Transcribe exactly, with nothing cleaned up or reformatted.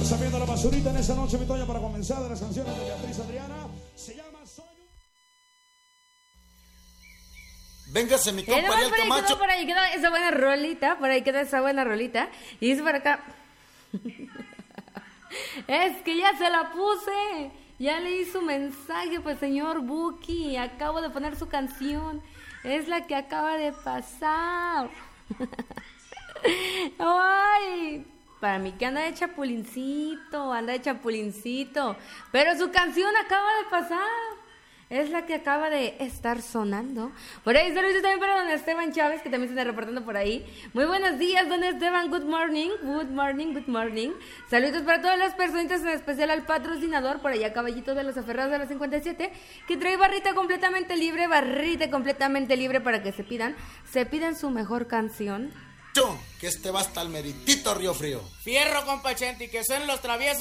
Sabiendo la basurita en esa noche, mi Toña, para comenzar de las canciones de Beatriz Adriana. Se llama Sueño. Véngase, mi compa, Ariel el por ahí Camacho. quedó, por ahí quedó esa buena rolita, por ahí quedó esa buena rolita. Y dice por acá, es que ya se la puse, ya leí su mensaje, pues señor Buki, acabo de poner su canción, es la que acaba de pasar. Ay, para mí que anda de chapulincito, anda de chapulincito, pero su canción acaba de pasar. Es la que acaba de estar sonando. Por ahí, saludos también para don Esteban Chávez, que también se está reportando por ahí. Muy buenos días, don Esteban. Good morning, good morning, good morning. Saludos para todas las personitas, en especial al patrocinador, por allá, Caballito de los Aferrados de la cincuenta y siete, que trae barrita completamente libre, barrita completamente libre para que se pidan, se pidan su mejor canción. Que este va hasta el meritito Río Frío. Fierro, compa Chenti, que son los traviesos.